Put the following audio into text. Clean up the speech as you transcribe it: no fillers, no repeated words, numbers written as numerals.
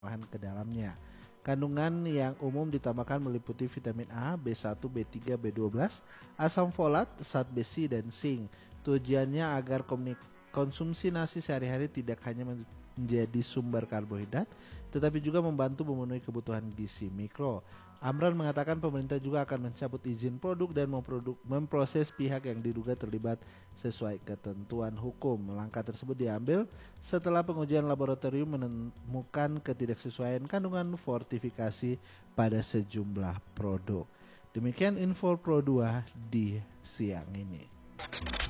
bahan ke dalamnya. Kandungan yang umum ditambahkan meliputi vitamin A, B1, B3, B12, asam folat, zat besi, dan zinc. Tujuannya agar konsumsi nasi sehari-hari tidak hanya menjadi sumber karbohidrat, tetapi juga membantu memenuhi kebutuhan gizi mikro. Amran mengatakan pemerintah juga akan mencabut izin produk dan memproses pihak yang diduga terlibat sesuai ketentuan hukum. Langkah tersebut diambil setelah pengujian laboratorium menemukan ketidaksesuaian kandungan fortifikasi pada sejumlah produk. Demikian info Pro 2 di siang ini.